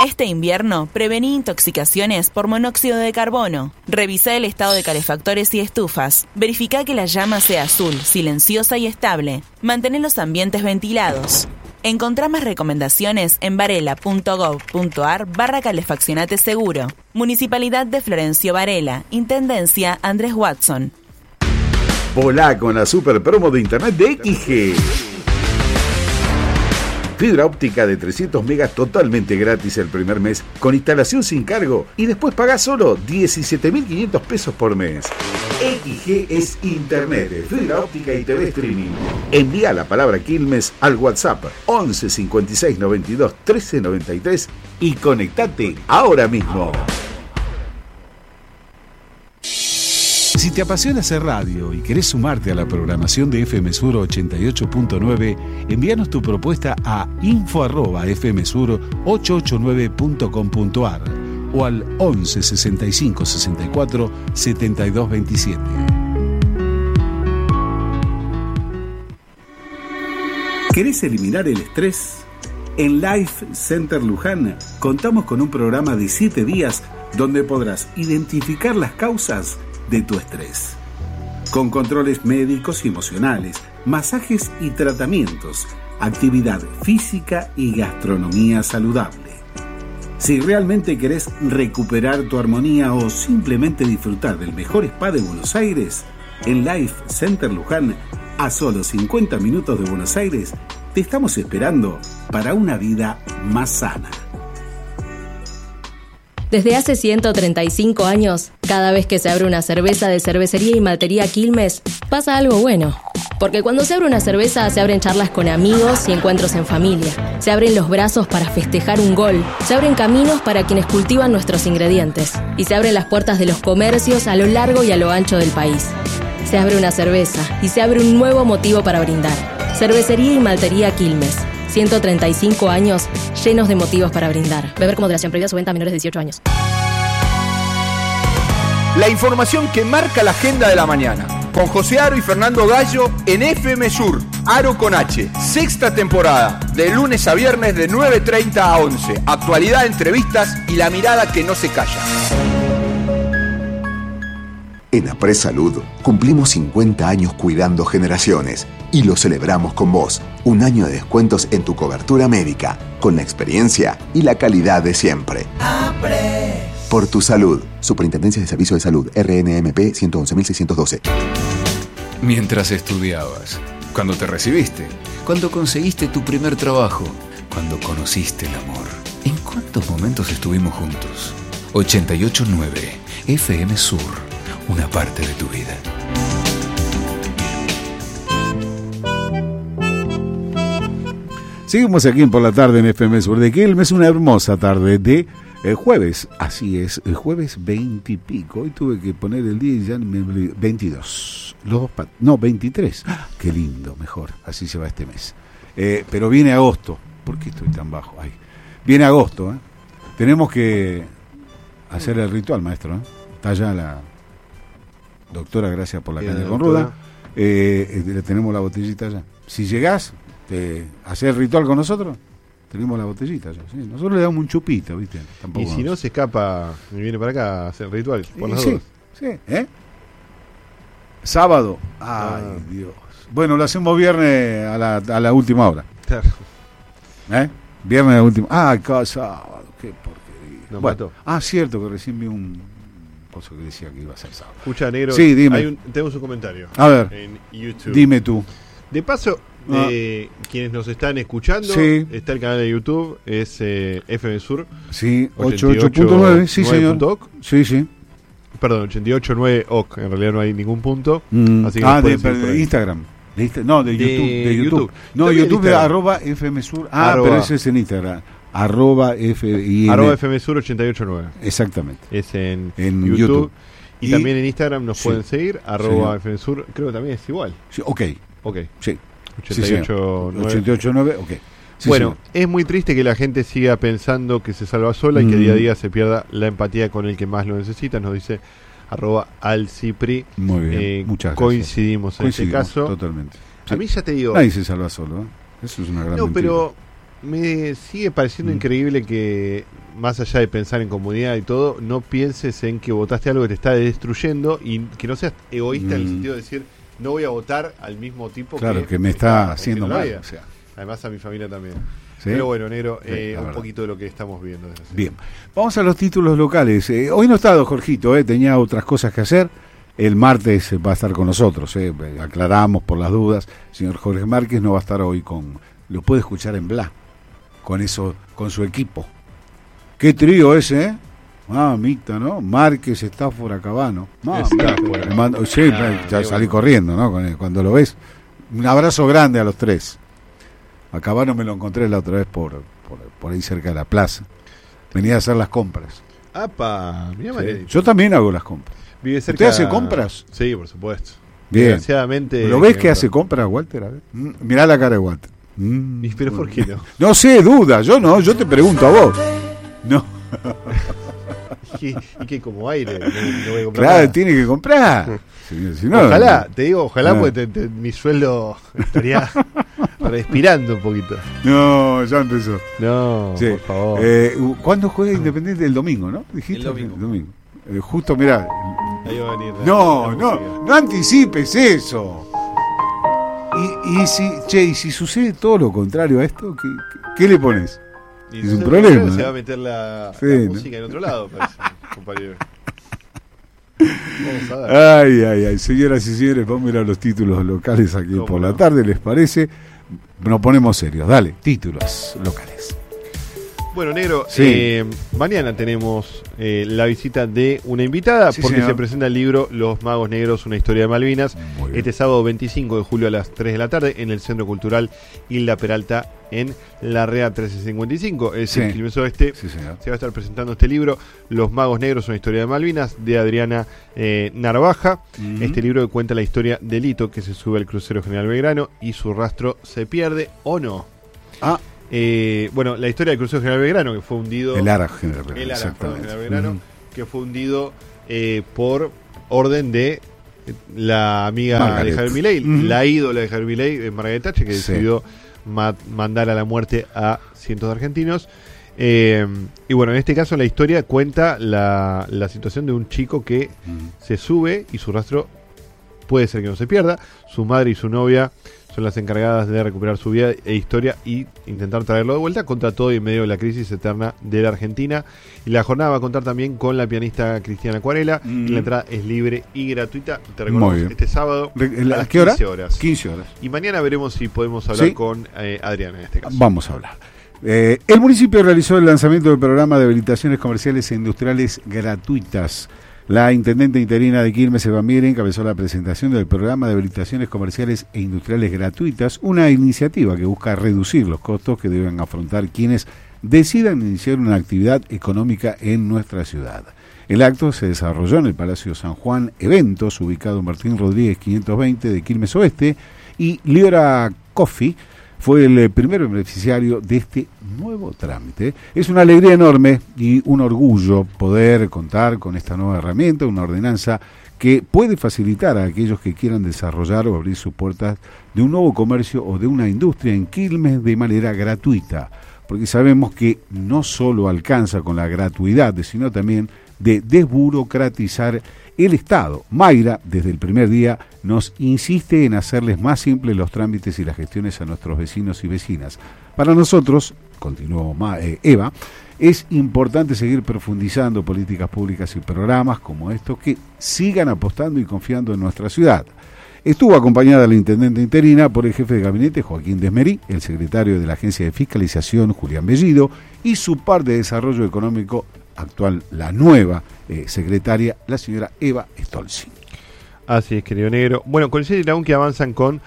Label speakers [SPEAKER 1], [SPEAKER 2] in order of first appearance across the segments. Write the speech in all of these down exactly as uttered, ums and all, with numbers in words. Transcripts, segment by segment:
[SPEAKER 1] Este invierno, prevení intoxicaciones por monóxido de carbono. Revisa el estado de calefactores y estufas. Verifica que la llama sea azul, silenciosa y estable. Mantén los ambientes ventilados. Encontrá más recomendaciones en varela.gov.ar barra calefaccionate seguro. Municipalidad de Florencio Varela. Intendencia Andrés Watson.
[SPEAKER 2] Volá con la super promo de internet de X G. Fibra óptica de trescientos megas totalmente gratis el primer mes, con instalación sin cargo, y después pagás solo diecisiete mil quinientos pesos por mes. X G es internet, fibra óptica y T V streaming. Envía la palabra Quilmes al WhatsApp once cincuenta y seis noventa y dos trece noventa y tres y conectate ahora mismo.
[SPEAKER 3] Si te apasiona hacer radio y querés sumarte a la programación de F M Sur ochenta y ocho punto nueve, envíanos tu propuesta a info arroba f m sur ochocientos ochenta y nueve punto com punto a r o al once sesenta y cinco sesenta y cuatro setenta y dos veintisiete. ¿Querés eliminar el estrés? En Life Center Luján contamos con un programa de siete días donde podrás identificar las causas de tu estrés, con controles médicos y emocionales, masajes y tratamientos, actividad física y gastronomía saludable. Si realmente querés recuperar tu armonía o simplemente disfrutar del mejor spa de Buenos Aires, en Life Center Luján, a solo cincuenta minutos de Buenos Aires, te estamos esperando para una vida más sana.
[SPEAKER 4] Desde hace ciento treinta y cinco años, cada vez que se abre una cerveza de Cervecería y Maltería Quilmes, pasa algo bueno. Porque cuando se abre una cerveza, se abren charlas con amigos y encuentros en familia. Se abren los brazos para festejar un gol. Se abren caminos para quienes cultivan nuestros ingredientes. Y se abren las puertas de los comercios a lo largo y a lo ancho del país. Se abre una cerveza y se abre un nuevo motivo para brindar. Cervecería y Maltería Quilmes. ciento treinta y cinco años llenos de motivos para brindar. Beber con moderación, prohibida su venta a menores de dieciocho años.
[SPEAKER 5] La información que marca la agenda de la mañana. Con José Aro y Fernando Gallo en F M Sur. Aro con H. Sexta temporada. De lunes a viernes de nueve treinta a once. Actualidad, entrevistas y la mirada que no se calla.
[SPEAKER 6] En Apres Salud cumplimos cincuenta años cuidando generaciones y lo celebramos con vos. Un año de descuentos en tu cobertura médica, con la experiencia y la calidad de siempre. Apres. Por tu salud. Superintendencia de Servicio de Salud, R N M P ciento once mil seiscientos doce.
[SPEAKER 7] Mientras estudiabas, cuando te recibiste, cuando conseguiste tu primer trabajo, cuando conociste el amor. ¿En cuántos momentos estuvimos juntos? ochenta y ocho punto nueve F M Sur. Una parte de tu vida.
[SPEAKER 3] Seguimos aquí en Por la Tarde en F M Sur de Quilmes, una hermosa tarde de eh, jueves, así es, el jueves veinte y pico. Hoy tuve que poner el día y ya me olvidé. veintidós, los dos pat- no, veintitrés. ¡Ah! Qué lindo, mejor, así se va este mes. Eh, pero viene agosto. ¿Por qué estoy tan bajo? Ay. Viene agosto, ¿eh? Tenemos que hacer el ritual, maestro, ¿eh? Está allá la doctora, gracias por la
[SPEAKER 8] Bien,
[SPEAKER 3] caña con ruda. Eh, eh, tenemos la botellita allá. Si llegás, te hacer el ritual con nosotros, tenemos la botellita allá. ¿Sí? Nosotros le damos un chupito, ¿viste? Tampoco
[SPEAKER 8] y si
[SPEAKER 3] nos...
[SPEAKER 8] no, se escapa y viene para acá a hacer el ritual. Por las
[SPEAKER 3] sí,
[SPEAKER 8] dudas.
[SPEAKER 3] sí, ¿eh? Sábado. Ay, ah. Dios. Bueno, lo hacemos viernes a la, a la última hora.
[SPEAKER 8] Claro.
[SPEAKER 3] ¿Eh? Viernes a la última. Ah, cada sábado. Qué porquería.
[SPEAKER 8] Nos
[SPEAKER 3] bueno,
[SPEAKER 8] mató.
[SPEAKER 3] ah, cierto que recién vi un cosa que decía que iba a ser sábado.
[SPEAKER 8] Escucha, negro.
[SPEAKER 3] Sí, dime.
[SPEAKER 8] Hay un, tenemos un comentario.
[SPEAKER 3] A ver.
[SPEAKER 8] En YouTube.
[SPEAKER 3] Dime tú.
[SPEAKER 8] De paso, ah. eh, quienes nos están escuchando,
[SPEAKER 3] sí.
[SPEAKER 8] Está el canal de YouTube, es eh, F M Sur.
[SPEAKER 3] Sí, ochenta y ocho punto nueve, sí, señor.
[SPEAKER 8] .oc.
[SPEAKER 3] Sí, sí.
[SPEAKER 8] Perdón, ochenta y ocho punto nueve O C. En realidad no hay ningún punto.
[SPEAKER 3] Mm.
[SPEAKER 8] Así que
[SPEAKER 3] ah, de, de Instagram. De Insta- no, de, de YouTube. De YouTube. YouTube. No, También YouTube de arroba F M Sur. Ah, arroba. Pero ese es en Instagram. Arroba F I M.
[SPEAKER 8] Arroba F M Sur ochenta y ocho punto nueve.
[SPEAKER 3] Exactamente.
[SPEAKER 8] Es en,
[SPEAKER 3] en
[SPEAKER 8] YouTube.
[SPEAKER 3] YouTube.
[SPEAKER 8] Y,
[SPEAKER 3] y
[SPEAKER 8] también en Instagram nos
[SPEAKER 3] sí.
[SPEAKER 8] pueden seguir. Arroba
[SPEAKER 3] sí.
[SPEAKER 8] F M Sur. Creo que también es igual.
[SPEAKER 3] Sí, ok.
[SPEAKER 8] Ok.
[SPEAKER 3] Sí.
[SPEAKER 8] ochenta y ocho punto nueve.
[SPEAKER 3] ochenta y ocho punto nueve, ok. Sí,
[SPEAKER 8] bueno,
[SPEAKER 3] señor.
[SPEAKER 8] Es muy triste que la gente siga pensando que se salva sola mm. y que día a día se pierda la empatía con el que más lo necesita. Nos dice arroba alcipri.
[SPEAKER 3] Muy bien,
[SPEAKER 8] eh,
[SPEAKER 3] muchas gracias.
[SPEAKER 8] Coincidimos en
[SPEAKER 3] Coincidimos,
[SPEAKER 8] este caso.
[SPEAKER 3] Totalmente. Sí.
[SPEAKER 8] A mí ya te digo...
[SPEAKER 3] Nadie se salva solo, ¿eh? Eso es una gran
[SPEAKER 8] No,
[SPEAKER 3] mentira.
[SPEAKER 8] pero Me sigue pareciendo mm. increíble que, más allá de pensar en comunidad y todo, no pienses en que votaste algo que te está destruyendo y que no seas egoísta mm. en el sentido de decir, no voy a votar al mismo tipo
[SPEAKER 9] claro,
[SPEAKER 8] que,
[SPEAKER 9] que me está, está haciendo mal. O sea.
[SPEAKER 8] Además a mi familia también.
[SPEAKER 9] ¿Sí?
[SPEAKER 8] Pero bueno, negro,
[SPEAKER 9] sí,
[SPEAKER 8] eh, un poquito de lo que estamos viendo.
[SPEAKER 9] Bien, vamos a los títulos locales. Eh, hoy no está don Jorgito, eh, tenía otras cosas que hacer. El martes va a estar con nosotros, eh, aclaramos por las dudas. El señor Jorge Márquez no va a estar hoy con... Lo puede escuchar en Bla, con eso, con su equipo. Qué trío ese, ¿eh? Mamita, ¿no? Márquez, Estáfora, Cabano. Mamita, mando, sí, ah, ya salí bueno. corriendo, ¿no? Cuando lo ves. Un abrazo grande a los tres. A Cabano me lo encontré la otra vez por, por, por ahí cerca de la plaza. Venía a hacer las compras.
[SPEAKER 8] ¡Apa! Mirá,
[SPEAKER 9] sí. Yo también hago las compras.
[SPEAKER 8] Vive cerca...
[SPEAKER 9] ¿Usted hace compras?
[SPEAKER 8] Sí, por supuesto.
[SPEAKER 9] Bien.
[SPEAKER 8] Desgraciadamente...
[SPEAKER 9] ¿Lo ves que hace compras, Walter? A ver. Mm, mirá la cara de Walter. Mm.
[SPEAKER 8] ¿Pero por qué no?
[SPEAKER 9] No sé, duda. Yo no, yo te pregunto a vos. No.
[SPEAKER 8] ¿Y, y que como aire? No, no voy a comprar
[SPEAKER 9] claro,
[SPEAKER 8] nada.
[SPEAKER 9] Tiene que comprar. Si, si no,
[SPEAKER 8] ojalá,
[SPEAKER 9] no.
[SPEAKER 8] te digo, ojalá,
[SPEAKER 9] no.
[SPEAKER 8] porque te, te, mi sueldo estaría respirando un poquito.
[SPEAKER 9] No, ya empezó.
[SPEAKER 8] No,
[SPEAKER 9] sí.
[SPEAKER 8] por favor.
[SPEAKER 9] Eh, ¿Cuándo juega Independiente? El domingo, ¿no? ¿Dijiste?
[SPEAKER 8] El domingo.
[SPEAKER 9] El domingo. Eh, justo, mirá.
[SPEAKER 8] Ahí va a venir. La,
[SPEAKER 9] no,
[SPEAKER 8] la
[SPEAKER 9] no, no anticipes eso. Y, y si, che, y si sucede todo lo contrario a esto, ¿qué, qué, qué le pones?
[SPEAKER 8] Y
[SPEAKER 9] es un problema.
[SPEAKER 8] Se
[SPEAKER 9] ¿eh?
[SPEAKER 8] va a meter la,
[SPEAKER 9] sí,
[SPEAKER 8] la
[SPEAKER 9] ¿no?
[SPEAKER 8] música en otro lado, parece, compañero. Vamos a ver.
[SPEAKER 9] Ay, ay, ay, señoras y señores, vamos a mirar los títulos locales aquí por no? la tarde, ¿les parece? Nos ponemos serios, dale, títulos locales.
[SPEAKER 8] Bueno, negro,
[SPEAKER 9] sí.
[SPEAKER 8] eh, mañana tenemos eh, la visita de una invitada, sí, porque señor. se presenta el libro Los Magos Negros, una historia de Malvinas, este sábado veinticinco de julio a las tres de la tarde en el Centro Cultural Hilda Peralta en Larrea trece cincuenta y cinco. Es sí. en Quilmes Oeste.
[SPEAKER 9] Sí, se va
[SPEAKER 8] a estar presentando este libro, Los Magos Negros, una historia de Malvinas, de Adriana eh, Narvaja. Uh-huh. Este libro que cuenta la historia de Lito, que se sube al crucero General Belgrano y su rastro se pierde o no.
[SPEAKER 9] Ah.
[SPEAKER 8] Eh, bueno, la historia del crucero General Belgrano, que fue hundido.
[SPEAKER 9] El Ara General Belgrano.
[SPEAKER 8] El Ara General Belgrano,
[SPEAKER 9] uh-huh.
[SPEAKER 8] que fue hundido eh, por orden de la amiga Margaret. de Javier Milei, uh-huh. la ídola de Javier Milei, Margaret Thatcher, que sí. decidió ma- mandar a la muerte a cientos de argentinos. Eh, y bueno, en este caso la historia cuenta la, la situación de un chico que uh-huh. se sube y su rastro puede ser que no se pierda. Su madre y su novia son las encargadas de recuperar su vida e historia y intentar traerlo de vuelta contra todo y en medio de la crisis eterna de la Argentina. Y la jornada va a contar también con la pianista Cristiana Acuarela. Mm. Y la entrada es libre y gratuita. Te recordamos este sábado
[SPEAKER 9] ¿A,
[SPEAKER 8] a las
[SPEAKER 9] qué hora?
[SPEAKER 8] quince horas.
[SPEAKER 9] quince horas.
[SPEAKER 8] Y mañana veremos si podemos hablar
[SPEAKER 9] ¿Sí?
[SPEAKER 8] con eh, Adriana en este caso.
[SPEAKER 9] Vamos a hablar. Eh, el municipio realizó el lanzamiento del programa de habilitaciones comerciales e industriales gratuitas. La intendente interina de Quilmes, Eva Mire, encabezó la presentación del programa de habilitaciones comerciales e industriales gratuitas, una iniciativa que busca reducir los costos que deben afrontar quienes decidan iniciar una actividad económica en nuestra ciudad. El acto se desarrolló en el Palacio San Juan Eventos, ubicado en Martín Rodríguez quinientos veinte de Quilmes Oeste, y Liora Coffee fue el primer beneficiario de este nuevo trámite. Es una alegría enorme y un orgullo poder contar con esta nueva herramienta, una ordenanza que puede facilitar a aquellos que quieran desarrollar o abrir sus puertas de un nuevo comercio o de una industria en Quilmes de manera gratuita, porque sabemos que no solo alcanza con la gratuidad, sino también de desburocratizar el Estado. Mayra, desde el primer día, nos insiste en hacerles más simples los trámites y las gestiones a nuestros vecinos y vecinas. Para nosotros, continuó Eva, es importante seguir profundizando políticas públicas y programas como estos que sigan apostando y confiando en nuestra ciudad. Estuvo acompañada la intendente interina por el jefe de gabinete, Joaquín Desmerí, el secretario de la Agencia de Fiscalización, Julián Bellido, y su par de Desarrollo Económico actual, la nueva eh, secretaria, la señora Eva Stolzi.
[SPEAKER 8] Así es, querido negro. Bueno, con el aún que avanzan con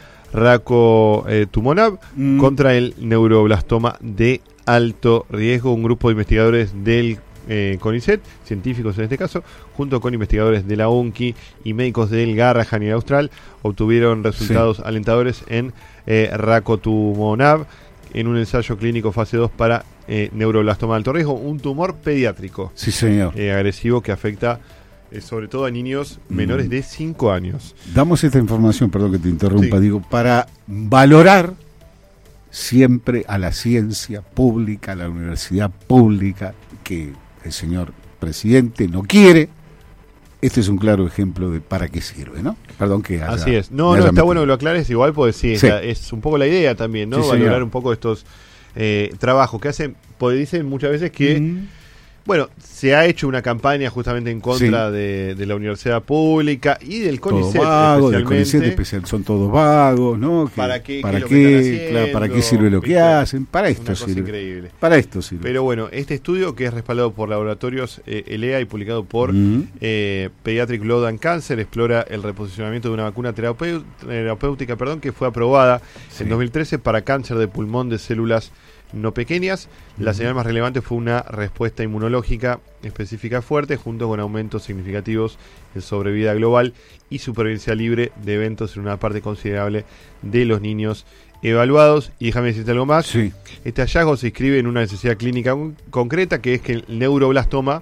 [SPEAKER 8] Raco eh, Tumonab mm. contra el neuroblastoma de alto riesgo. Un grupo de investigadores del eh, CONICET, científicos en este caso, junto con investigadores de la UNCI y médicos del Garrahan y Austral, obtuvieron resultados sí. alentadores en eh, Raco Tumonab, en un ensayo clínico fase dos para eh, neuroblastoma de alto riesgo, un tumor pediátrico.
[SPEAKER 9] Sí, señor.
[SPEAKER 8] Eh, agresivo que afecta eh, sobre todo a niños menores mm. de cinco años.
[SPEAKER 9] Damos esta información, perdón que te interrumpa,
[SPEAKER 8] sí.
[SPEAKER 9] digo, para valorar siempre a la ciencia pública, a la universidad pública, que el señor presidente no quiere. Este es un claro ejemplo de para qué sirve, ¿no? Perdón que haya,
[SPEAKER 8] Así es. No, no, está metido. Bueno que lo aclares igual, porque sí, sí. Es, la, es un poco la idea también, ¿no? Sí, valorar señor. Un poco estos eh, trabajos que hacen, porque dicen muchas veces que, mm. bueno, se ha hecho una campaña justamente en contra sí. de, de la universidad pública y del CONICET,
[SPEAKER 9] vago, del CONICET especial, son todos vagos, ¿no?
[SPEAKER 8] ¿Para qué,
[SPEAKER 9] para
[SPEAKER 8] qué,
[SPEAKER 9] qué, claro, para qué sirve lo que ¿viste? Hacen? Para esto sirve.
[SPEAKER 8] Increíble.
[SPEAKER 9] Para esto sirve.
[SPEAKER 8] Pero bueno, este estudio que es respaldado por laboratorios eh, L E A y publicado por mm. eh, Pediatric Blood and Cancer explora el reposicionamiento de una vacuna terapeut- terapéutica, perdón, que fue aprobada sí. en dos mil trece para cáncer de pulmón de células no pequeñas. La señal más relevante fue una respuesta inmunológica específica fuerte, junto con aumentos significativos en sobrevida global y supervivencia libre de eventos en una parte considerable de los niños evaluados. Y déjame decirte algo más.
[SPEAKER 9] Sí.
[SPEAKER 8] Este hallazgo se inscribe en una necesidad clínica concreta, que es que el neuroblastoma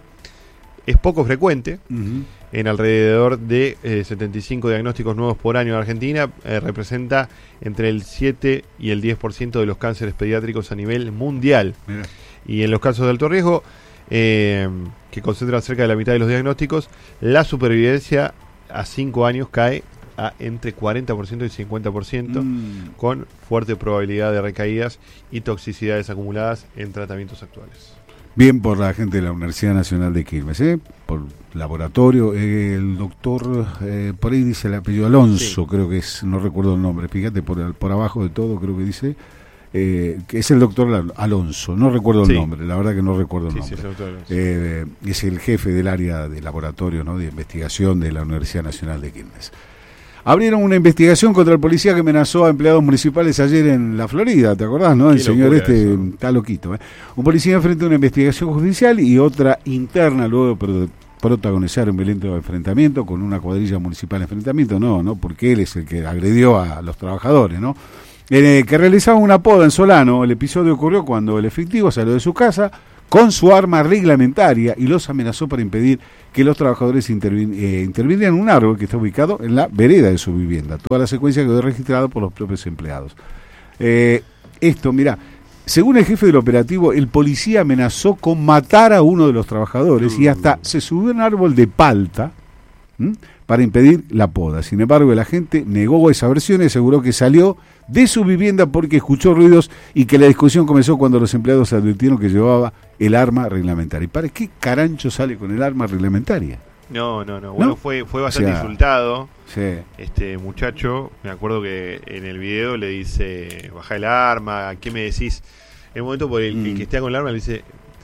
[SPEAKER 8] es poco frecuente. Uh-huh. En alrededor de eh, setenta y cinco diagnósticos nuevos por año en Argentina, eh, representa entre el siete y el diez por ciento de los cánceres pediátricos a nivel mundial. Mira. Y en los casos de alto riesgo, eh, que concentran cerca de la mitad de los diagnósticos, la supervivencia a cinco años cae a entre cuarenta por ciento y cincuenta por ciento, mm. con fuerte probabilidad de recaídas y toxicidades acumuladas en tratamientos actuales.
[SPEAKER 9] Bien por la gente de la Universidad Nacional de Quilmes, ¿eh? Por laboratorio, eh, el doctor, eh, por ahí dice el apellido Alonso, sí. creo que es, no recuerdo el nombre, fíjate, por, por abajo de todo creo que dice, eh, que es el doctor Alonso, no recuerdo sí. el nombre, la verdad que no recuerdo el sí, nombre. Sí, es, el eh, es el jefe del área de laboratorio, ¿no? De investigación de la Universidad Nacional de Quilmes. Abrieron una investigación contra el policía que amenazó a empleados municipales ayer en la Florida, ¿te acordás, no? El señor este eso. Está loquito, ¿eh? Un policía enfrenta una investigación judicial y otra interna luego de pro- protagonizar un violento enfrentamiento con una cuadrilla municipal. Enfrentamiento no, ¿no? Porque él es el que agredió a los trabajadores, ¿no? Eh, que realizaba una poda en Solano. El episodio ocurrió cuando el efectivo salió de su casa con su arma reglamentaria y los amenazó para impedir que los trabajadores intervin- eh, intervinieran en un árbol que está ubicado en la vereda de su vivienda. Toda la secuencia quedó registrada por los propios empleados. Eh, esto, mira, según el jefe del operativo, el policía amenazó con matar a uno de los trabajadores y hasta se subió a un árbol de palta ¿m? para impedir la poda. Sin embargo, el agente negó esa versión y aseguró que salió de su vivienda porque escuchó ruidos y que la discusión comenzó cuando los empleados advirtieron que llevaba el arma reglamentaria. ¿Y para qué carancho sale con el arma reglamentaria?
[SPEAKER 8] No, no, no. Bueno, ¿no? fue fue bastante o sea, insultado.
[SPEAKER 9] Sí.
[SPEAKER 8] Este muchacho, me acuerdo que en el video le dice, baja el arma, ¿qué me decís? En un momento por el, mm. el que esté con el arma le dice,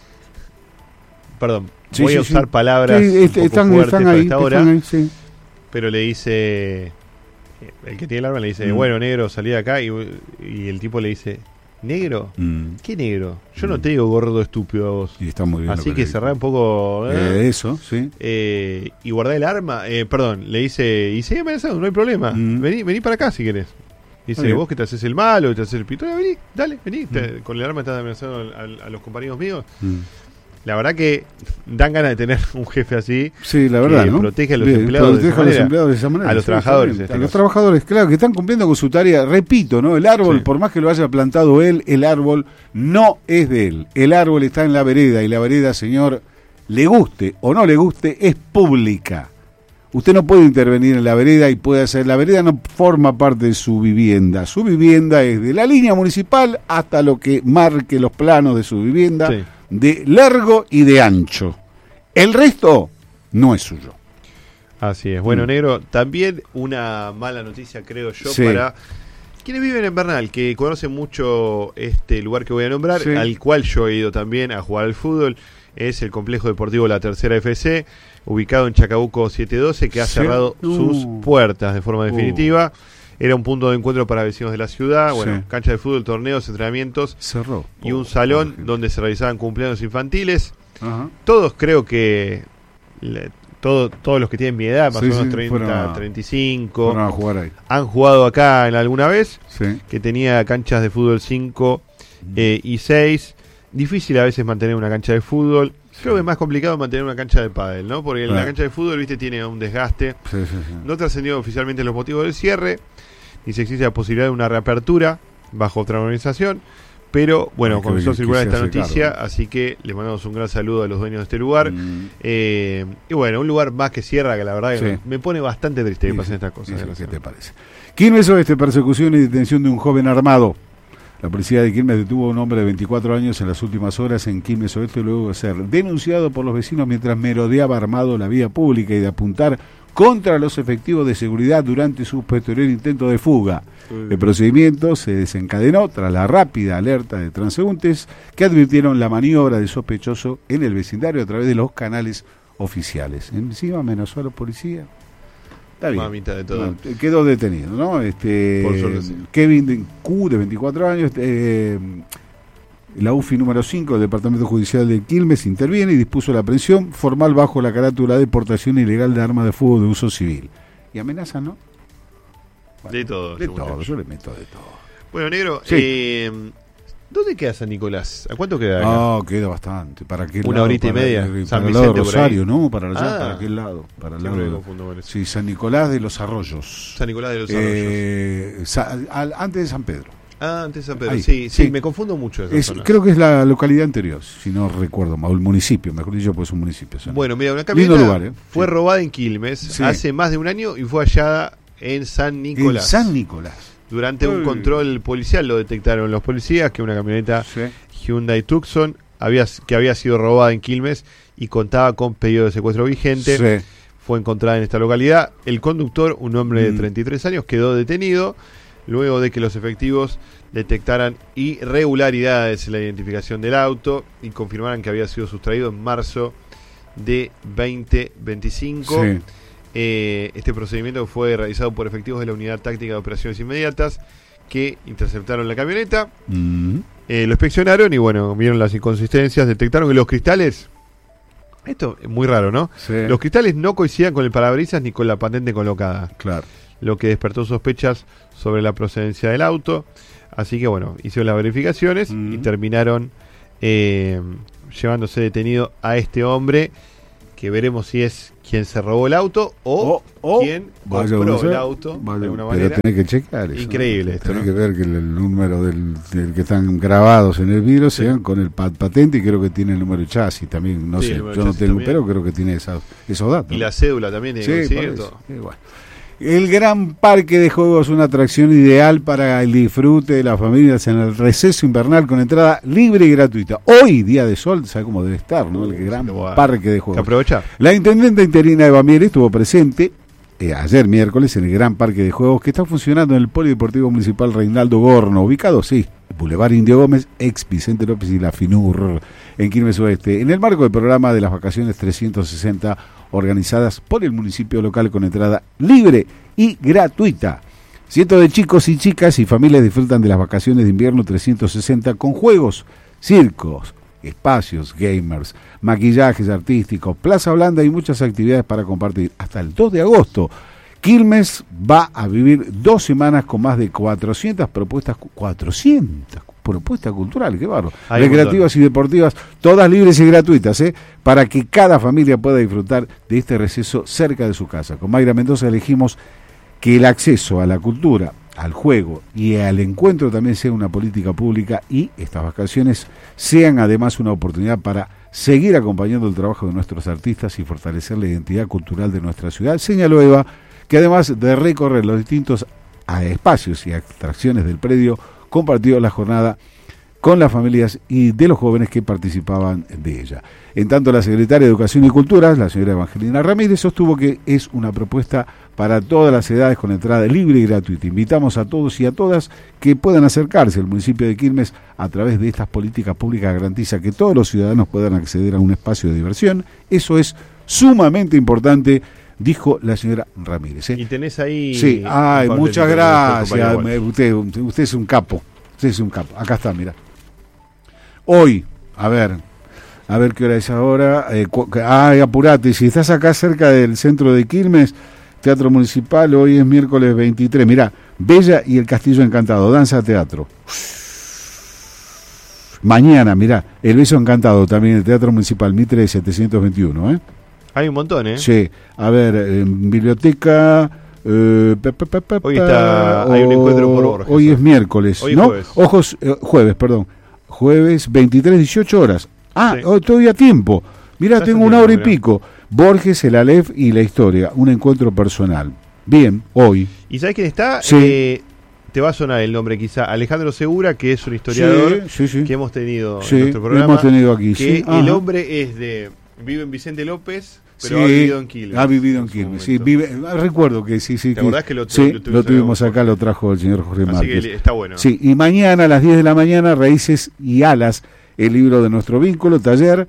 [SPEAKER 8] perdón, sí, voy sí, a usar sí. palabras sí, este, un poco
[SPEAKER 9] están,
[SPEAKER 8] fuertes
[SPEAKER 9] están
[SPEAKER 8] para
[SPEAKER 9] ahí,
[SPEAKER 8] esta hora,
[SPEAKER 9] ahí, sí.
[SPEAKER 8] pero le dice, el que tiene el arma le dice, mm. bueno, negro, salí de acá, y, y el tipo le dice, ¿negro? Mm. ¿Qué negro? Yo mm. no te digo gordo estúpido a vos.
[SPEAKER 9] Y está muy bien.
[SPEAKER 8] Así que cerrá un poco... ¿eh?
[SPEAKER 9] Eh, eso, sí.
[SPEAKER 8] Eh, y guardá el arma. Eh, perdón, le dice, y sigue amenazando, no hay problema. Mm. Vení, vení para acá si querés. Dice, okay. vos que te haces el malo, te haces el pito, vení, dale, vení. Mm. Te, con el arma estás amenazando a, a, a los compañeros míos. Mm. La verdad que dan ganas de tener un jefe así.
[SPEAKER 9] Sí, la verdad,
[SPEAKER 8] que
[SPEAKER 9] ¿no?
[SPEAKER 8] protege a los,
[SPEAKER 9] Bien,
[SPEAKER 8] empleados,
[SPEAKER 9] protege
[SPEAKER 8] de esa
[SPEAKER 9] a los empleados de esa manera.
[SPEAKER 8] A los
[SPEAKER 9] sí,
[SPEAKER 8] trabajadores.
[SPEAKER 9] Este
[SPEAKER 8] a
[SPEAKER 9] los
[SPEAKER 8] caso.
[SPEAKER 9] trabajadores, claro, que están cumpliendo con su tarea. Repito, ¿no? El árbol, sí. por más que lo haya plantado él, el árbol no es de él. El árbol está en la vereda y la vereda, señor, le guste o no le guste, es pública. Usted no puede intervenir en la vereda y puede hacer... La vereda no forma parte de su vivienda. Su vivienda es de la línea municipal hasta lo que marque los planos de su vivienda, sí. de largo y de ancho. El resto no es suyo.
[SPEAKER 8] Así es. Bueno, mm. negro, también una mala noticia, creo yo, sí. para quienes viven en Bernal, que conocen mucho este lugar que voy a nombrar, sí. al cual yo he ido también a jugar al fútbol. Es el Complejo Deportivo La Tercera F C, ubicado en Chacabuco setecientos doce, que ha sí. cerrado uh. sus puertas de forma definitiva. Uh. Era un punto de encuentro para vecinos de la ciudad. Bueno, sí. cancha de fútbol, torneos, entrenamientos.
[SPEAKER 9] Cerró.
[SPEAKER 8] Y un salón oh, donde se realizaban cumpleaños infantiles.
[SPEAKER 9] Ajá.
[SPEAKER 8] Todos creo que... Le, todo, todos los que tienen mi edad, más sí, o menos sí, treinta, a, treinta y cinco,
[SPEAKER 9] a jugar ahí.
[SPEAKER 8] Han jugado acá en alguna vez,
[SPEAKER 9] sí.
[SPEAKER 8] que tenía canchas de fútbol cinco eh, y seis. Difícil a veces mantener una cancha de fútbol. Creo que es más complicado mantener una cancha de pádel, ¿no? Porque claro. la cancha de fútbol, viste, tiene un desgaste.
[SPEAKER 9] Sí, sí, sí.
[SPEAKER 8] No trascendió oficialmente los motivos del cierre, ni si existe la posibilidad de una reapertura. bajo otra organización. Pero bueno,
[SPEAKER 9] Ay,
[SPEAKER 8] comenzó a circular esta noticia,
[SPEAKER 9] cargo, ¿no?
[SPEAKER 8] Así que le mandamos un gran saludo a los dueños de este lugar.
[SPEAKER 9] Mm.
[SPEAKER 8] Eh, y bueno, un lugar más que cierra, que la verdad que
[SPEAKER 9] Sí.
[SPEAKER 8] me pone bastante triste que
[SPEAKER 9] Sí,
[SPEAKER 8] pasen estas cosas.
[SPEAKER 9] sí, ¿qué te parece? Quilmes Oeste, persecución y detención de un joven armado. La policía de Quilmes detuvo a un hombre de veinticuatro años en las últimas horas en Quilmes Oeste luego de ser denunciado por los vecinos mientras merodeaba armado la vía pública y de apuntar contra los efectivos de seguridad durante su posterior intento de fuga. El procedimiento se desencadenó tras la rápida alerta de transeúntes que advirtieron la maniobra del sospechoso en el vecindario a través de los canales oficiales. Encima amenazó a la policía. Está bien.
[SPEAKER 8] Mamita de todo.
[SPEAKER 9] No, quedó detenido, ¿no? Este,
[SPEAKER 8] Por suerte, sí.
[SPEAKER 9] Kevin Q, de veinticuatro años, eh, la U F I número cinco del Departamento Judicial de Quilmes interviene y dispuso la aprehensión formal bajo la carátula de portación ilegal de armas de fuego de uso civil. Y amenaza, ¿no? Bueno,
[SPEAKER 8] De todo.
[SPEAKER 9] de
[SPEAKER 8] este
[SPEAKER 9] todo,
[SPEAKER 8] muchacho.
[SPEAKER 9] yo le meto de todo.
[SPEAKER 8] Bueno, negro,
[SPEAKER 9] Sí.
[SPEAKER 8] eh, ¿dónde queda San Nicolás? ¿A cuánto queda acá?
[SPEAKER 9] No, queda bastante. ¿Para qué
[SPEAKER 8] Una
[SPEAKER 9] lado?
[SPEAKER 8] horita y
[SPEAKER 9] Para-
[SPEAKER 8] media.
[SPEAKER 9] Para,
[SPEAKER 8] San
[SPEAKER 9] el lado de
[SPEAKER 8] Vicente por
[SPEAKER 9] Rosario,
[SPEAKER 8] ahí.
[SPEAKER 9] ¿no? Para allá,
[SPEAKER 8] Ah.
[SPEAKER 9] ¿para qué lado? Para el
[SPEAKER 8] Siempre me
[SPEAKER 9] lado.
[SPEAKER 8] confundo con eso.
[SPEAKER 9] Sí, San Nicolás de los Arroyos.
[SPEAKER 8] San Nicolás de los Arroyos.
[SPEAKER 9] Eh, sa- al- antes de San Pedro.
[SPEAKER 8] Ah, antes de San Pedro.
[SPEAKER 9] Ahí,
[SPEAKER 8] Sí, sí,
[SPEAKER 9] sí.
[SPEAKER 8] me confundo mucho esa
[SPEAKER 9] Es,
[SPEAKER 8] zona.
[SPEAKER 9] creo que es la localidad anterior, si no recuerdo mal, o el municipio, mejor dicho, pues es un municipio. ¿sí?
[SPEAKER 8] Bueno, mira, una
[SPEAKER 9] Lindo
[SPEAKER 8] camioneta
[SPEAKER 9] lugar, ¿eh?
[SPEAKER 8] fue
[SPEAKER 9] Sí.
[SPEAKER 8] robada en Quilmes
[SPEAKER 9] Sí.
[SPEAKER 8] hace más de un año y fue hallada en San
[SPEAKER 9] En
[SPEAKER 8] Nicolás.
[SPEAKER 9] San Nicolás.
[SPEAKER 8] Durante un
[SPEAKER 9] Uy.
[SPEAKER 8] control policial lo detectaron los policías que una camioneta
[SPEAKER 9] Sí.
[SPEAKER 8] Hyundai Tucson había, que había sido robada en Quilmes y contaba con pedido de secuestro vigente.
[SPEAKER 9] Sí.
[SPEAKER 8] Fue encontrada en esta localidad. El conductor, un hombre de
[SPEAKER 9] Mm.
[SPEAKER 8] treinta y tres años, quedó detenido luego de que los efectivos detectaran irregularidades en la identificación del auto y confirmaran que había sido sustraído en marzo de veinte veinticinco.
[SPEAKER 9] Sí.
[SPEAKER 8] Eh, este procedimiento fue realizado por efectivos de la Unidad Táctica de Operaciones Inmediatas que interceptaron la camioneta,
[SPEAKER 9] Mm.
[SPEAKER 8] eh, lo inspeccionaron y bueno, vieron las inconsistencias, detectaron que los cristales, esto es muy raro, ¿no?
[SPEAKER 9] Sí.
[SPEAKER 8] Los cristales no coincidían con el parabrisas ni con la patente colocada,
[SPEAKER 9] Claro.
[SPEAKER 8] lo que despertó sospechas sobre la procedencia del auto. Así que bueno, hicieron las verificaciones
[SPEAKER 9] Mm.
[SPEAKER 8] y terminaron eh, llevándose detenido a este hombre, que veremos si es quien se robó el auto o,
[SPEAKER 9] O- o
[SPEAKER 8] quien
[SPEAKER 9] vaya
[SPEAKER 8] compró
[SPEAKER 9] uno a saber.
[SPEAKER 8] el auto
[SPEAKER 9] Vaya-
[SPEAKER 8] de alguna
[SPEAKER 9] pero
[SPEAKER 8] manera.
[SPEAKER 9] tenés que checar eso.
[SPEAKER 8] Increíble
[SPEAKER 9] ¿no?
[SPEAKER 8] esto,
[SPEAKER 9] Tenés
[SPEAKER 8] ¿no?
[SPEAKER 9] que ver que el, el número del, del que están grabados en el vidrio
[SPEAKER 8] Sí.
[SPEAKER 9] sean con el pat- patente y creo que tiene el número de chasis también. No
[SPEAKER 8] Sí, el
[SPEAKER 9] sé,
[SPEAKER 8] número
[SPEAKER 9] yo
[SPEAKER 8] de
[SPEAKER 9] no
[SPEAKER 8] chasis
[SPEAKER 9] tengo,
[SPEAKER 8] también.
[SPEAKER 9] pero creo que tiene esa- esos datos.
[SPEAKER 8] Y la cédula también tiene que
[SPEAKER 9] Sí,
[SPEAKER 8] coincidir,
[SPEAKER 9] por eso.
[SPEAKER 8] todo.
[SPEAKER 9] Sí, bueno. El gran parque de juegos, una atracción ideal para el disfrute de las familias en el receso invernal con entrada libre y gratuita. Hoy, día de sol, ¿sabe cómo debe estar, no? El gran
[SPEAKER 8] Lo va-
[SPEAKER 9] parque de
[SPEAKER 8] Hay que
[SPEAKER 9] juegos.
[SPEAKER 8] aprovechar.
[SPEAKER 9] La intendente interina Eva Mier estuvo presente eh, ayer miércoles en el gran parque de juegos que está funcionando en el Polideportivo Municipal Reinaldo Gorno, ubicado, sí, Boulevard Indio Gómez, ex Vicente López y la FINUR, en Quilmes Oeste, en el marco del programa de las vacaciones trescientos sesenta organizadas por el municipio local con entrada libre y gratuita. Cientos de chicos y chicas y familias disfrutan de las vacaciones de invierno trescientos sesenta con juegos, circos, espacios, gamers, maquillajes artísticos, plaza blanda y muchas actividades para compartir. Hasta el dos de agosto, Quilmes va a vivir dos semanas con más de cuatrocientas propuestas, cu- cuatrocientas propuestas culturales, qué bárbaro,
[SPEAKER 8] Hay un
[SPEAKER 9] recreativas y deportivas, todas libres y gratuitas, ¿eh? Para que cada familia pueda disfrutar de este receso cerca de su casa. Con Mayra Mendoza elegimos que el acceso a la cultura, al juego y al encuentro también sea una política pública y estas vacaciones sean además una oportunidad para seguir acompañando el trabajo de nuestros artistas y fortalecer la identidad cultural de nuestra ciudad, señaló Eva, que además de recorrer los distintos a espacios y atracciones del predio, compartió la jornada con las familias y de los jóvenes que participaban de ella. En tanto, la secretaria de Educación y Cultura, la señora Evangelina Ramírez, sostuvo que es una propuesta para todas las edades con entrada libre y gratuita. Invitamos a todos y a todas que puedan acercarse al municipio de Quilmes a través de estas políticas públicas. Garantiza que todos los ciudadanos puedan acceder a un espacio de diversión. Eso es sumamente importante, dijo la señora Ramírez. ¿eh?
[SPEAKER 8] Y tenés ahí...
[SPEAKER 9] Sí, ay,
[SPEAKER 8] un
[SPEAKER 9] muchas
[SPEAKER 8] papelito
[SPEAKER 9] gracias.
[SPEAKER 8] de nuestro compañero
[SPEAKER 9] Me- Usted, usted es un capo. Usted es un capo. Acá está, mira. Hoy, a ver, a ver qué hora es ahora. Eh, cu- ay, apurate. Si estás acá cerca del centro de Quilmes, Teatro Municipal, hoy es miércoles veintitrés. Mirá, Bella y el Castillo Encantado, danza teatro. Mañana, mirá, El Beso Encantado, también el Teatro Municipal, Mitre setecientos veintiuno, ¿eh?
[SPEAKER 8] Hay un montón, ¿eh?
[SPEAKER 9] Sí, a ver, en biblioteca Eh, pa, pa, pa, pa,
[SPEAKER 8] hoy está,
[SPEAKER 9] o,
[SPEAKER 8] hay un encuentro por Borges.
[SPEAKER 9] Hoy es miércoles,
[SPEAKER 8] hoy
[SPEAKER 9] ¿no?
[SPEAKER 8] Jueves.
[SPEAKER 9] Ojos, eh, jueves, perdón. Jueves, veintitrés, dieciocho horas. Ah,
[SPEAKER 8] Sí.
[SPEAKER 9] oh, todavía a tiempo. Mirá,
[SPEAKER 8] Ya
[SPEAKER 9] tengo
[SPEAKER 8] hace
[SPEAKER 9] una hora y
[SPEAKER 8] tiempo, mirá.
[SPEAKER 9] pico. Borges, el Aleph y la historia. Un encuentro personal. Bien, hoy.
[SPEAKER 8] ¿Y sabes quién está?
[SPEAKER 9] Sí.
[SPEAKER 8] Eh, te va a sonar el nombre quizá. Alejandro Segura, que es un historiador
[SPEAKER 9] Sí, sí, sí.
[SPEAKER 8] que hemos tenido
[SPEAKER 9] Sí,
[SPEAKER 8] en nuestro
[SPEAKER 9] lo
[SPEAKER 8] programa.
[SPEAKER 9] hemos tenido aquí,
[SPEAKER 8] Que
[SPEAKER 9] sí.
[SPEAKER 8] el
[SPEAKER 9] Ajá.
[SPEAKER 8] hombre es de... Vive en Vicente López, pero
[SPEAKER 9] Sí,
[SPEAKER 8] ha vivido en Quilmes.
[SPEAKER 9] Ha vivido en
[SPEAKER 8] su
[SPEAKER 9] Quilmes, sí,
[SPEAKER 8] momento.
[SPEAKER 9] vive, ah, recuerdo que sí, sí.
[SPEAKER 8] ¿Te
[SPEAKER 9] que-
[SPEAKER 8] acordás que lo tu-
[SPEAKER 9] sí,
[SPEAKER 8] lo tuvimos
[SPEAKER 9] lo tuvimos
[SPEAKER 8] acá con
[SPEAKER 9] acá,
[SPEAKER 8] Jorge?
[SPEAKER 9] lo trajo el señor Jorge
[SPEAKER 8] Así
[SPEAKER 9] Márquez.
[SPEAKER 8] que está bueno.
[SPEAKER 9] Sí, y mañana a las diez de la mañana, Raíces y Alas, el libro de nuestro vínculo, taller.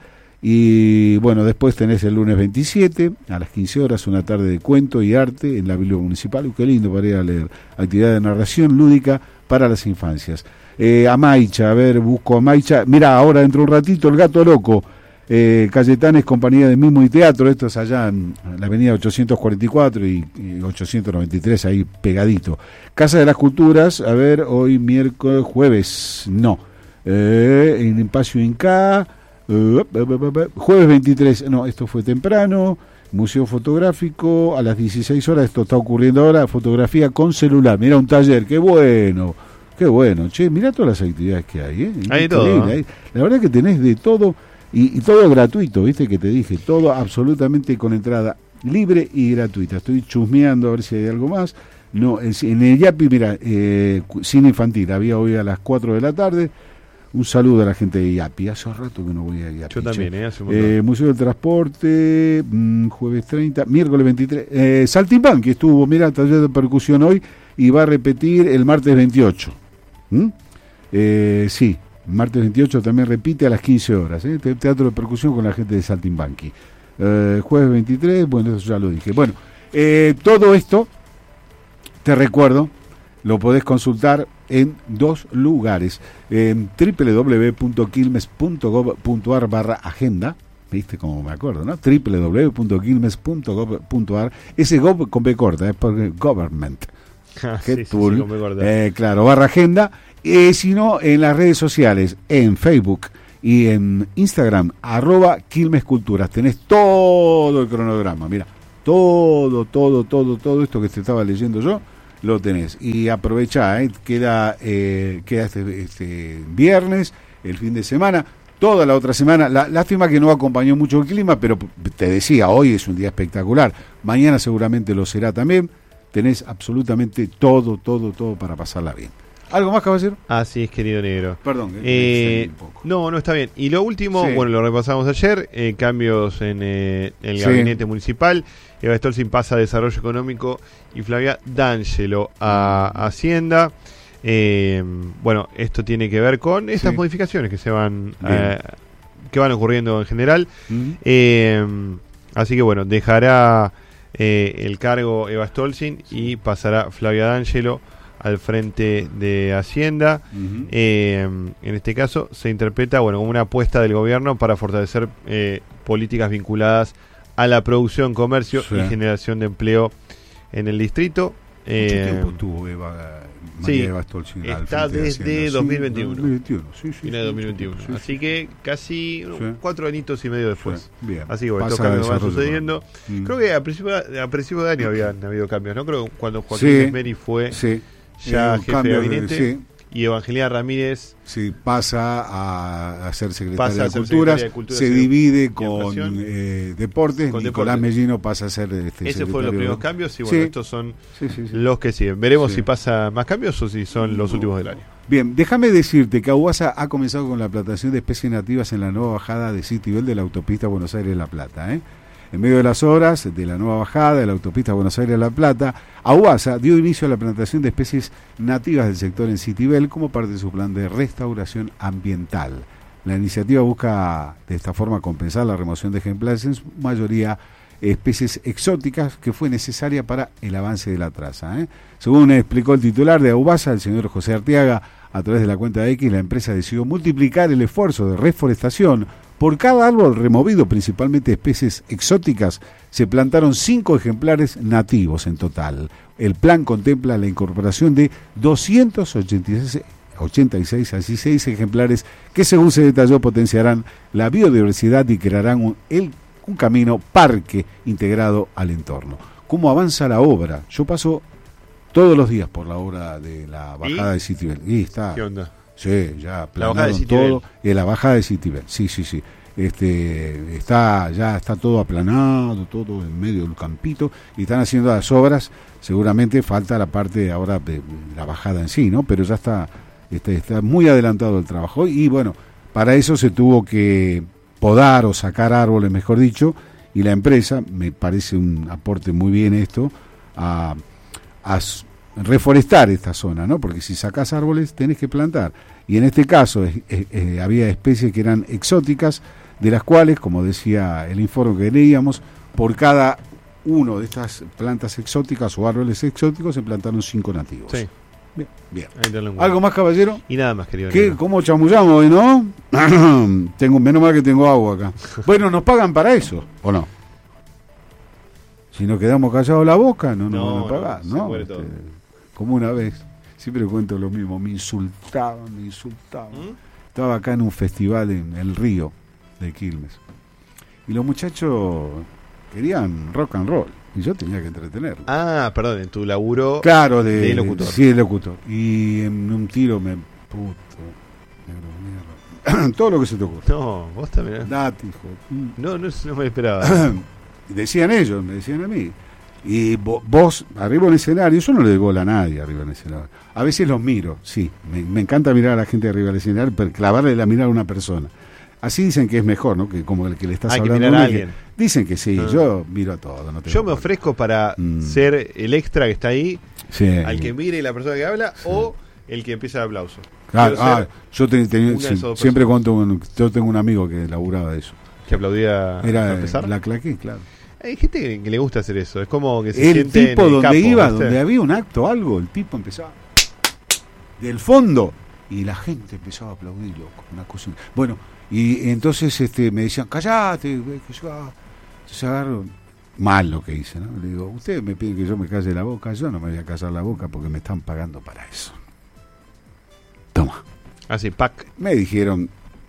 [SPEAKER 9] Y bueno, después tenés el lunes veintisiete, a las quince horas, una tarde de cuento y arte en la Biblioteca Municipal. Uy, qué lindo para ir a leer. Actividad de narración lúdica para las infancias. Eh, Amaicha, a ver, busco Amaicha. Mira, ahora dentro de un ratito, El Gato Loco. Eh, Cayetanes, compañía de Mimo y Teatro. Esto es allá en la avenida ochocientos cuarenta y cuatro y, y ochocientos noventa y tres, ahí pegadito. Casa de las Culturas, a ver, hoy miércoles, jueves, no. Eh, en Espacio Inca. Uh, jueves veintitrés, no, esto fue temprano. Museo Fotográfico a las dieciséis horas, esto está ocurriendo ahora, fotografía con celular. Mira, un taller, qué bueno, qué bueno. Che, mira todas las actividades que hay, ¿eh?
[SPEAKER 8] Hay de todo, ¿no?
[SPEAKER 9] Hay- la verdad que tenés de todo y, y todo gratuito, viste que te dije, todo absolutamente con entrada libre y gratuita. Estoy chusmeando a ver si hay algo más. No, en, en el Yapi, mira, eh, cine infantil, había hoy a las cuatro de la tarde. Un saludo a la gente de Yapi. Hace rato que no voy a Yapi.
[SPEAKER 8] Yo también,
[SPEAKER 9] che.
[SPEAKER 8] ¿eh? Hace un montón.
[SPEAKER 9] Eh, Museo del Transporte, mm, jueves treinta, miércoles veintitrés. Eh, Saltimbanqui estuvo, mira, taller de percusión hoy y va a repetir el martes veintiocho. ¿Mm? Eh, sí, martes veintiocho también repite a las quince horas. ¿eh? Te- Teatro de percusión con la gente de Saltimbanqui. Eh, jueves veintitrés, bueno, eso ya lo dije. Bueno, eh, todo esto, te recuerdo, lo podés consultar en dos lugares, en doble u doble u doble u punto quilmes punto gov punto ar barra agenda, viste como me acuerdo, ¿no? doble u doble u doble u punto quilmes punto gov punto ar, ese gov con B corta, es porque government.
[SPEAKER 8] Ah,
[SPEAKER 9] Qué
[SPEAKER 8] sí, sí,
[SPEAKER 9] tool.
[SPEAKER 8] sí, con B corta.
[SPEAKER 9] Eh, claro, barra agenda, eh, sino en las redes sociales, en Facebook y en Instagram, arroba Quilmes Culturas, tenés todo el cronograma, mira, todo, todo, todo, todo esto que te estaba leyendo yo, lo tenés. Y aprovechá, ¿eh? queda, eh, queda este, este viernes, el fin de semana, toda la otra semana. La, lástima que no acompañó mucho el clima, pero te decía, hoy es un día espectacular. Mañana seguramente lo será también. Tenés absolutamente todo, todo, todo para pasarla bien. ¿Algo más, caballero?
[SPEAKER 8] Así es, querido negro.
[SPEAKER 9] Perdón, eh, me
[SPEAKER 8] Eh,
[SPEAKER 9] extendí un poco.
[SPEAKER 8] no, no está bien. Y lo último,
[SPEAKER 9] Sí.
[SPEAKER 8] bueno, lo repasamos ayer, eh, cambios en eh, el
[SPEAKER 9] Sí.
[SPEAKER 8] gabinete municipal. Eva Stolzin pasa a Desarrollo Económico y Flavia D'Angelo a Hacienda. Eh, bueno, esto tiene que ver con estas
[SPEAKER 9] Sí.
[SPEAKER 8] modificaciones que se van
[SPEAKER 9] Bien.
[SPEAKER 8] eh, que van ocurriendo en general.
[SPEAKER 9] ¿Mm?
[SPEAKER 8] Eh, así que bueno, dejará eh, el cargo Eva Stolzin y pasará Flavia D'Angelo al frente de Hacienda.
[SPEAKER 9] Ujú.
[SPEAKER 8] Eh, en este caso se interpreta bueno como una apuesta del gobierno para fortalecer eh, políticas vinculadas a la producción, comercio
[SPEAKER 9] Sí.
[SPEAKER 8] y generación de empleo en el distrito.
[SPEAKER 9] Mucho
[SPEAKER 8] Eh,
[SPEAKER 9] tiempo estuvo Eva, María
[SPEAKER 8] sí,
[SPEAKER 9] Eva Stolzin al
[SPEAKER 8] está
[SPEAKER 9] frente de
[SPEAKER 8] desde
[SPEAKER 9] Hacienda.
[SPEAKER 8] dos mil
[SPEAKER 9] Sí,
[SPEAKER 8] veintiuno.
[SPEAKER 9] dos mil veintiuno, sí, sí,
[SPEAKER 8] Final de
[SPEAKER 9] sí,
[SPEAKER 8] dos mil veintiuno.
[SPEAKER 9] sí, sí.
[SPEAKER 8] Así que casi uh,
[SPEAKER 9] Sí.
[SPEAKER 8] cuatro añitos y medio después.
[SPEAKER 9] Sí, bien.
[SPEAKER 8] Así que bueno,
[SPEAKER 9] Pasa
[SPEAKER 8] estos cambios van
[SPEAKER 9] desarrollo
[SPEAKER 8] sucediendo.
[SPEAKER 9] económico. Mm.
[SPEAKER 8] Creo que a principio, a principio de año habían habido cambios, ¿no? Creo que cuando Joaquín
[SPEAKER 9] Sí.
[SPEAKER 8] Esmeri fue
[SPEAKER 9] Sí.
[SPEAKER 8] ya
[SPEAKER 9] Eh,
[SPEAKER 8] jefe
[SPEAKER 9] cambio
[SPEAKER 8] de
[SPEAKER 9] de-
[SPEAKER 8] gabinete
[SPEAKER 9] sí.
[SPEAKER 8] y Evangelina Ramírez
[SPEAKER 9] Sí, pasa a, a ser secretaria
[SPEAKER 8] Pasa a
[SPEAKER 9] de
[SPEAKER 8] ser
[SPEAKER 9] Culturas,
[SPEAKER 8] secretaria de Cultura,
[SPEAKER 9] se
[SPEAKER 8] sí,
[SPEAKER 9] divide
[SPEAKER 8] y
[SPEAKER 9] con
[SPEAKER 8] Educación.
[SPEAKER 9] eh, Deportes,
[SPEAKER 8] Con
[SPEAKER 9] Nicolás
[SPEAKER 8] Deportes.
[SPEAKER 9] Mellino pasa a ser este,
[SPEAKER 8] Esos fueron los
[SPEAKER 9] secretario
[SPEAKER 8] primeros
[SPEAKER 9] de-
[SPEAKER 8] cambios y bueno,
[SPEAKER 9] Sí.
[SPEAKER 8] estos son
[SPEAKER 9] Sí, sí, sí.
[SPEAKER 8] los que siguen. Veremos
[SPEAKER 9] Sí.
[SPEAKER 8] si pasa más cambios o si son los últimos del año.
[SPEAKER 9] Bien, déjame decirte que Aguasa ha comenzado con la plantación de especies nativas en la nueva bajada de Citibel de la autopista Buenos Aires-La Plata. ¿eh? En medio de las obras de la nueva bajada de la autopista Buenos Aires-La Plata, Aguasa dio inicio a la plantación de especies nativas del sector en Citibel como parte de su plan de restauración ambiental. La iniciativa busca de esta forma compensar la remoción de ejemplares, en su mayoría especies exóticas, que fue necesaria para el avance de la traza. ¿eh? Según explicó el titular de Aubasa, el señor José Arteaga, a través de la cuenta de X, la empresa decidió multiplicar el esfuerzo de reforestación. Por cada árbol removido, principalmente especies exóticas, se plantaron cinco ejemplares nativos en total. El plan contempla la incorporación de doscientos ochenta y seis ochenta y seis, así seis ejemplares que, según se detalló, potenciarán la biodiversidad y crearán un, el, un camino parque integrado al entorno. cómo avanza la obra. Yo paso todos los días por la obra de la bajada
[SPEAKER 8] ¿Y?
[SPEAKER 9] de Citibel. Y está.
[SPEAKER 8] ¿Qué onda?
[SPEAKER 9] Sí, ya
[SPEAKER 8] La bajada de
[SPEAKER 9] planaron
[SPEAKER 8] Citibel.
[SPEAKER 9] todo. Eh, la bajada de Citibel, sí, sí, sí. Este, está, ya está todo aplanado, todo en medio del campito, y están haciendo las obras. Seguramente falta la parte ahora de, de la bajada en sí, ¿no? Pero ya está, está, está muy adelantado el trabajo. Y bueno, para eso se tuvo que podar o sacar árboles, mejor dicho, y la empresa, me parece un aporte muy bien esto, a, a reforestar esta zona, ¿no? Porque si sacás árboles tenés que plantar. Y en este caso eh, eh, había especies que eran exóticas, de las cuales, como decía el informe que leíamos, por cada uno de estas plantas exóticas o árboles exóticos se plantaron cinco nativos.
[SPEAKER 8] Sí.
[SPEAKER 9] Bien, bien.
[SPEAKER 8] Ahí
[SPEAKER 9] ¿Algo más, caballero?
[SPEAKER 8] Y nada más, querido.
[SPEAKER 9] ¿Qué? ¿Cómo chamullamos hoy, no? Tengo, menos mal que tengo agua acá. Bueno, ¿nos pagan para eso o no? Si nos quedamos callados la boca, no nos
[SPEAKER 8] No,
[SPEAKER 9] van a pagar,
[SPEAKER 8] no,
[SPEAKER 9] ¿no?
[SPEAKER 8] se muere
[SPEAKER 9] Este,
[SPEAKER 8] todo.
[SPEAKER 9] como una vez, siempre cuento lo mismo, me insultaban, me insultaban.
[SPEAKER 8] ¿Mm?
[SPEAKER 9] Estaba acá en un festival en el Río de Quilmes. Y los muchachos querían rock and roll. Y yo tenía que entretener.
[SPEAKER 8] Ah, perdón, en tu laburo
[SPEAKER 9] Claro, de,
[SPEAKER 8] de locutor.
[SPEAKER 9] Sí, de locutor. Y en un tiro me... Puto, negro, mierda. Todo lo que se te ocurre.
[SPEAKER 8] No, vos también.
[SPEAKER 9] Date, hijo.
[SPEAKER 8] No, no, no me lo esperaba.
[SPEAKER 9] Decían ellos, me decían a mí. Y vo- vos, arriba en el escenario, yo no le doy bola a nadie arriba en el escenario. A veces los miro, sí. Me, me encanta mirar a la gente arriba del escenario, pero clavarle la mirada a una persona. Así dicen que es mejor, ¿no? Que como el que le estás
[SPEAKER 8] Hay que
[SPEAKER 9] hablando.
[SPEAKER 8] mirar a
[SPEAKER 9] uno y que-
[SPEAKER 8] alguien.
[SPEAKER 9] Dicen que sí,
[SPEAKER 8] Ah.
[SPEAKER 9] yo miro a todo. No tengo
[SPEAKER 8] Yo me
[SPEAKER 9] bola.
[SPEAKER 8] ofrezco para
[SPEAKER 9] Mm.
[SPEAKER 8] ser el extra que está ahí,
[SPEAKER 9] Sí.
[SPEAKER 8] al que mire la persona que habla, o el que empieza el aplauso.
[SPEAKER 9] Claro,
[SPEAKER 8] Quiero
[SPEAKER 9] ah,
[SPEAKER 8] ser
[SPEAKER 9] yo te- te-
[SPEAKER 8] una de
[SPEAKER 9] sí,
[SPEAKER 8] esas dos
[SPEAKER 9] siempre
[SPEAKER 8] personas.
[SPEAKER 9] cuento, un- yo tengo un amigo que laburaba de eso.
[SPEAKER 8] que aplaudía
[SPEAKER 9] Era
[SPEAKER 8] para
[SPEAKER 9] eh,
[SPEAKER 8] empezar.
[SPEAKER 9] la claqué, claro.
[SPEAKER 8] Hay gente que, que le gusta hacer eso. Es como que se
[SPEAKER 9] El
[SPEAKER 8] siente
[SPEAKER 9] tipo
[SPEAKER 8] en el
[SPEAKER 9] donde
[SPEAKER 8] capo,
[SPEAKER 9] iba,
[SPEAKER 8] ¿viste?
[SPEAKER 9] donde había un acto o algo, el tipo empezaba del fondo y la gente empezaba a aplaudir, loco, una cosa. Bueno, y entonces este me decían, callate, ve que yo ah". Entonces agarro, mal lo que hice, ¿no? Le digo, ustedes me piden que yo me calle la boca, yo no me voy a callar la boca porque me están pagando para eso. Toma.
[SPEAKER 8] Así, pack.
[SPEAKER 9] Me dijeron,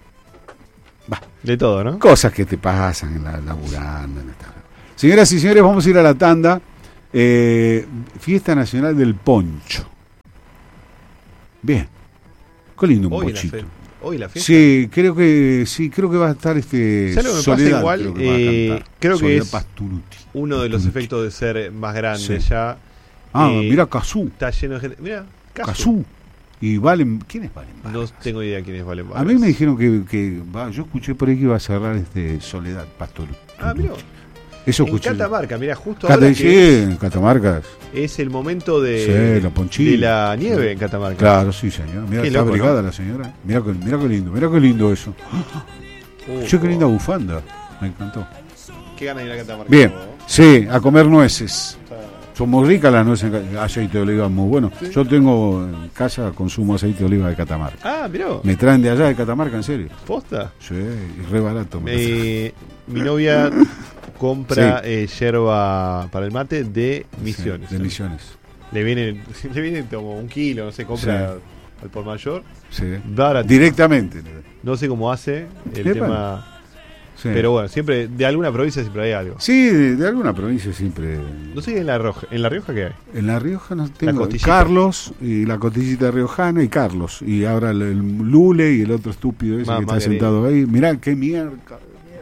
[SPEAKER 8] De todo, ¿no?
[SPEAKER 9] cosas que te pasan en la laburando. En esta... Señoras y señores, vamos a ir a la tanda. Eh, Fiesta Nacional del Poncho. Bien. Qué lindo un
[SPEAKER 8] Hoy la,
[SPEAKER 9] pochito.
[SPEAKER 8] fe- hoy la fiesta.
[SPEAKER 9] Sí, creo que sí, creo que va a estar este
[SPEAKER 8] ¿Sabes lo que me
[SPEAKER 9] Soledad,
[SPEAKER 8] pasa igual?
[SPEAKER 9] creo que va a
[SPEAKER 8] Eh,
[SPEAKER 9] cantar.
[SPEAKER 8] creo que
[SPEAKER 9] Soledad
[SPEAKER 8] es
[SPEAKER 9] Pasturuti.
[SPEAKER 8] uno de los
[SPEAKER 9] Pasturuti.
[SPEAKER 8] efectos de ser más grande
[SPEAKER 9] Sí.
[SPEAKER 8] ya.
[SPEAKER 9] Ah,
[SPEAKER 8] Eh,
[SPEAKER 9] mira Cazú.
[SPEAKER 8] Está lleno de gente. Mira, Casu.
[SPEAKER 9] Cazú. Y Valen, ¿quién es Valen
[SPEAKER 8] No
[SPEAKER 9] Vargas?
[SPEAKER 8] tengo idea quién es Valen
[SPEAKER 9] A
[SPEAKER 8] Vargas.
[SPEAKER 9] mí me dijeron que, que va, yo escuché por ahí que iba a cerrar este Soledad Pasturuti.
[SPEAKER 8] Ah, mira.
[SPEAKER 9] Eso
[SPEAKER 8] En
[SPEAKER 9] escuché.
[SPEAKER 8] Catamarca, mira, justo
[SPEAKER 9] Cata-
[SPEAKER 8] ahora
[SPEAKER 9] sí,
[SPEAKER 8] que
[SPEAKER 9] en Catamarca.
[SPEAKER 8] es el momento de,
[SPEAKER 9] Sí, los ponchitos.
[SPEAKER 8] de la nieve en Catamarca.
[SPEAKER 9] Claro, sí, señor. Mira,
[SPEAKER 8] Qué
[SPEAKER 9] está
[SPEAKER 8] loco,
[SPEAKER 9] abrigada
[SPEAKER 8] ¿no?
[SPEAKER 9] la señora. Mira qué, mira qué lindo, mira qué lindo eso.
[SPEAKER 8] Uh,
[SPEAKER 9] Che, qué linda bufanda. Me encantó.
[SPEAKER 8] Qué ganas de ir a Catamarca.
[SPEAKER 9] Bien,
[SPEAKER 8] ¿no?
[SPEAKER 9] sí, a comer nueces. Son muy ricas las nueces, en ca- aceite de oliva muy bueno.
[SPEAKER 8] Sí.
[SPEAKER 9] Yo tengo en casa, consumo aceite de oliva de Catamarca.
[SPEAKER 8] Ah, mirá.
[SPEAKER 9] Me traen de allá de Catamarca, en serio.
[SPEAKER 8] ¿Posta?
[SPEAKER 9] Sí, y re barato. me
[SPEAKER 8] Eh, mi novia compra eh, yerba para el mate de
[SPEAKER 9] parece.
[SPEAKER 8] Misiones.
[SPEAKER 9] Sí, de Misiones.
[SPEAKER 8] Le viene, le viene como un kilo, no sé, compra al por mayor.
[SPEAKER 9] Sí.
[SPEAKER 8] Barato.
[SPEAKER 9] Directamente.
[SPEAKER 8] No sé cómo hace el
[SPEAKER 9] Epa.
[SPEAKER 8] tema.
[SPEAKER 9] Sí.
[SPEAKER 8] Pero bueno, siempre de alguna provincia siempre hay algo.
[SPEAKER 9] Sí, de, de alguna provincia siempre.
[SPEAKER 8] No sé en la Rioja, en la Rioja qué hay.
[SPEAKER 9] En La Rioja no tengo.
[SPEAKER 8] costillita.
[SPEAKER 9] Carlos y la costillita riojana y Carlos. Y ahora el, el Lule y el otro estúpido ese
[SPEAKER 8] Mamá
[SPEAKER 9] que está
[SPEAKER 8] querida.
[SPEAKER 9] sentado ahí. Mirá qué mierda.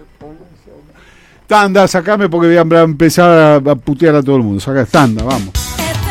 [SPEAKER 9] Tanda, sacame porque voy a empezar a, a putear a todo el mundo. Saca, tanda, vamos.